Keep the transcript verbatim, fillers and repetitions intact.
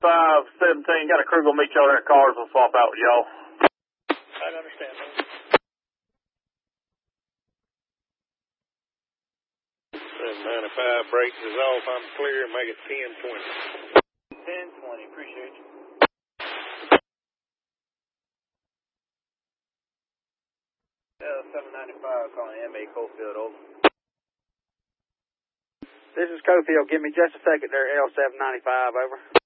five seventeen, got a crew gonna meet y'all there at cars. We'll swap out with y'all. I understand. seven ninety-five brakes is off. I'm clear. Make it ten twenty. ten twenty, appreciate you. L seven ninety-five calling M A Cofield, over. This is Cofield. Give me just a second there, L seven ninety-five, over.